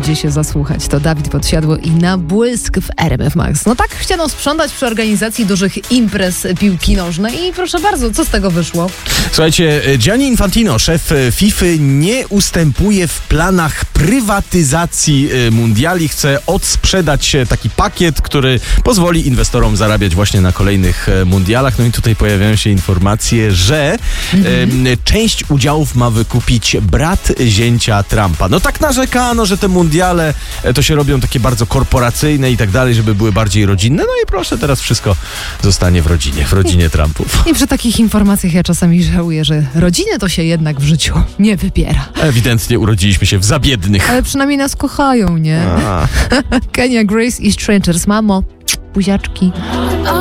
gdzie się zasłuchać. To Dawid Podsiadło i Na błysk w RMF Max. No tak chciano sprzątać przy organizacji dużych imprez piłki nożnej i proszę bardzo, co z tego wyszło? Słuchajcie, Gianni Infantino, szef FIFA, nie ustępuje w planach prywatyzacji mundiali. Chce odsprzedać taki pakiet, który pozwoli inwestorom zarabiać właśnie na kolejnych mundialach. No i tutaj pojawiają się informacje, że część udziałów ma wykupić brat zięcia Trumpa. No tak narzekano, że te mundiale to się robią takie bardzo korporacyjne i tak dalej, żeby były bardziej rodzinne. No i proszę, teraz wszystko zostanie w rodzinie Trumpów. I przy takich informacjach ja czasami żałuję, że rodzinę to się jednak w życiu nie wybiera. Ewidentnie urodziliśmy się w za biednych. Ale przynajmniej nas kochają, nie? Kenya Grace i Strangers. Mamo, buziaczki.